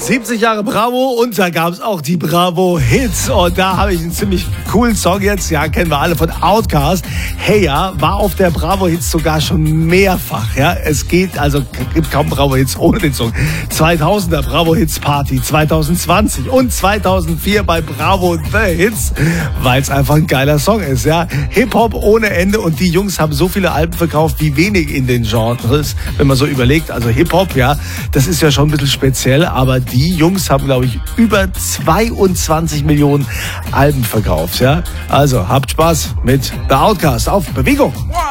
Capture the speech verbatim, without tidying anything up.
siebzig Jahre Bravo und da gab es auch die Bravo Hits und da habe ich einen ziemlich coolen Song jetzt, ja, kennen wir alle von Outkast. Hey ja, war auf der Bravo Hits sogar schon mehrfach, ja. Es geht, also gibt kaum Bravo Hits ohne den Song. zweitausender Bravo Hits Party, zwanzig zwanzig und zweitausendvier bei Bravo The Hits, weil es einfach ein geiler Song ist, ja. Hip-Hop ohne Ende und die Jungs haben so viele Alben verkauft wie wenig in den Genres, wenn man so überlegt. Also Hip-Hop, ja, das ist ja schon ein bisschen speziell, aber die Jungs haben, glaube ich, über zweiundzwanzig Millionen Alben verkauft, ja. Also habt Spaß mit The Outkast auf Bewegung.